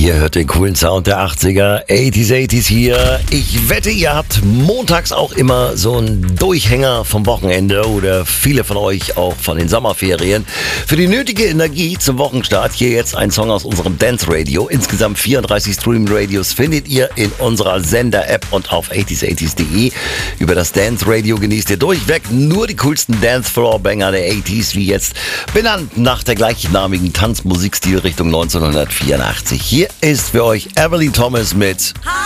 Ihr hört den coolen Sound der 80er, 80s hier. Ich wette, ihr habt montags auch immer so einen Durchhänger vom Wochenende oder viele von euch auch von den Sommerferien. Für die nötige Energie zum Wochenstart hier jetzt ein Song aus unserem Dance Radio. Insgesamt 34 Stream-Radios findet ihr in unserer Sender-App und auf 80s80s.de. Über das Dance Radio genießt ihr durchweg nur die coolsten Dance-Floor-Banger der 80s, wie jetzt benannt nach der gleichnamigen Tanzmusikstilrichtung 1984. Hier ist für euch Evelyn Thomas mit